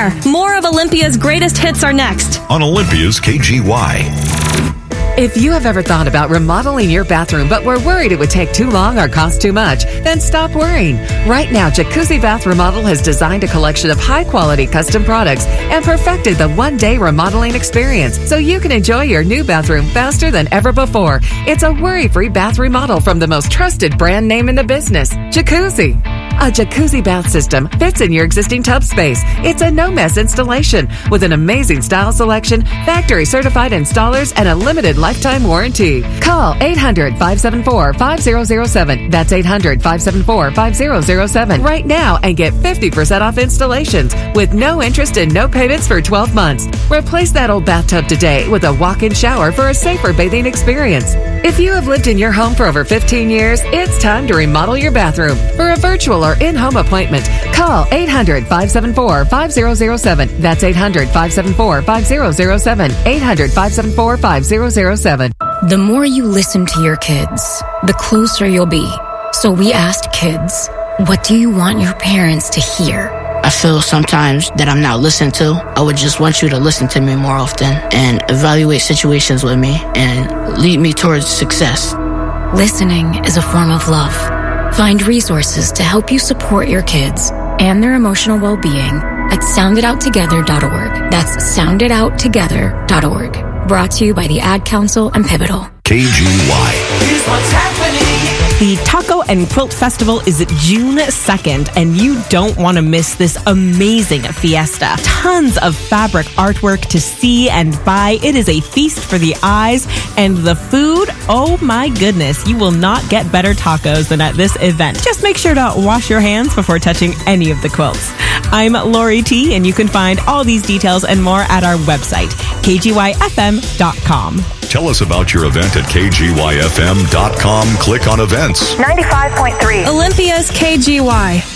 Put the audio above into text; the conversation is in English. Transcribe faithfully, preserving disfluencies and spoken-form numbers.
there. More of Olympia's greatest hits are next on Olympia's K G Y. If you have ever thought about remodeling your bathroom but were worried it would take too long or cost too much, then stop worrying. Right now, Jacuzzi Bath Remodel has designed a collection of high-quality custom products and perfected the one-day remodeling experience so you can enjoy your new bathroom faster than ever before. It's a worry-free bath remodel from the most trusted brand name in the business, Jacuzzi. A Jacuzzi bath system fits in your existing tub space. It's a no-mess installation with an amazing style selection, factory-certified installers, and a limited lifetime warranty. Call eight hundred, five seven four, five zero zero seven. That's eight hundred, five seven four, five zero zero seven right now and get fifty percent off installations with no interest and no payments for twelve months. Replace that old bathtub today with a walk-in shower for a safer bathing experience. If you have lived in your home for over fifteen years, it's time to remodel your bathroom. For a virtual or in-home appointment, call eight hundred, five seven four, five zero zero seven. That's eight hundred, five seven four, five zero zero seven. eight hundred, five seven four, five zero zero seven. The more you listen to your kids, the closer you'll be. So we asked kids, what do you want your parents to hear? I feel sometimes that I'm not listened to. I would just want you to listen to me more often and evaluate situations with me and lead me towards success. Listening is a form of love. Find resources to help you support your kids and their emotional well-being at sound it out together dot org. That's sound it out together dot org. Brought to you by the Ad Council and Pivotal. K G Y. Here's what's happening. The Taco and Quilt Festival is June second, and you don't want to miss this amazing fiesta. Tons of fabric artwork to see and buy. It is a feast for the eyes, and the food, oh my goodness, you will not get better tacos than at this event. Just make sure to wash your hands before touching any of the quilts. I'm Lori T, and you can find all these details and more at our website, K G Y F M dot com. Tell us about your event at K G Y F M dot com. Click on events. ninety-five point three Olympia's K G Y.